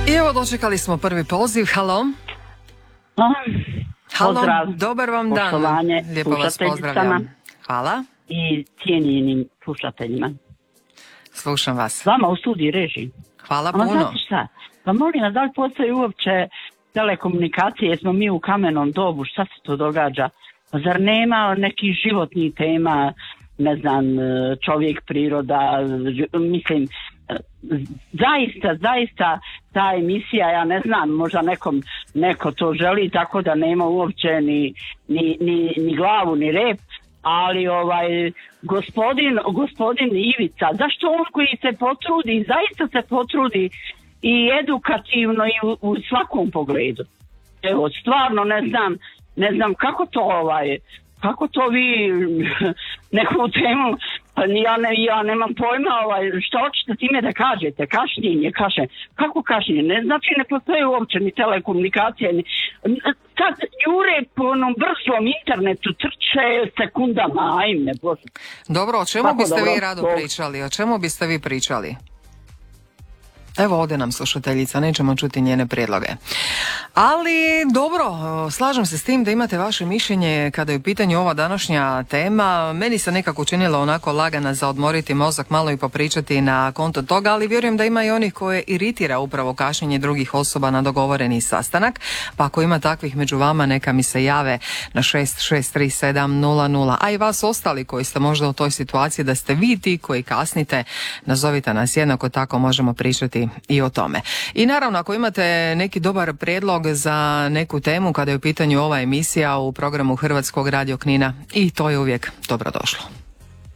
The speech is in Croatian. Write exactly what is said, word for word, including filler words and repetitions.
I evo dočekali smo prvi poziv. Halo. Halo, Pozdrav, dobar vam dan. poštovanje Lijepo vas pozdravljam. Hvala. I cijenjenim slušateljima. Slušam vas. Vama u studiji reži. Hvala Ama puno. znate šta? Pa molim vas, da li postoji uopće telekomunikacije, jesmo mi u kamenom dobu, šta se to događa? Pa zar nema nekih životnih tema, ne znam, čovjek, priroda, mislim, zaista, zaista ta emisija, ja ne znam, možda nekom, neko to želi tako da nema uopće ni, ni, ni, ni glavu, ni rep, ali ovaj, gospodin, gospodin Ivica, zašto on koji se potrudi, zaista se potrudi i edukativno i u, u svakom pogledu. Evo, stvarno ne znam, ne znam kako to ovaj, kako to vi neku temu, pa ja, ne, ja nemam pojma ovaj, što hoćete time da kažete, kašnjenje, kaže, kako kašnjenje, ne znači ne postoje uopće ni telekomunikacije, ni, sad jure po onom brzom internetu trče sekundama, ajme Bože. Dobro, o čemu Tako, biste dobro, vi rado dobro. pričali? O čemu biste vi pričali? Evo ode nam slušateljica, nećemo čuti njene prijedloge. Ali dobro, slažem se s tim da imate vaše mišljenje kada je u pitanju ova današnja tema. Meni se nekako učinila onako lagana za odmoriti mozak, malo i popričati na konto toga, ali vjerujem da ima i onih koje iritira upravo kašnjenje drugih osoba na dogovoreni sastanak. Pa ako ima takvih među vama, neka mi se jave na šest šest tri sedam nula nula. A i vas ostali koji ste možda u toj situaciji da ste vi ti koji kasnite, nazovite nas, jednako tako možemo pričati i o tome. I naravno, ako imate neki dobar prijedlog za neku temu kada je u pitanju ova emisija u programu Hrvatskog radio Knina, i to je uvijek dobrodošlo.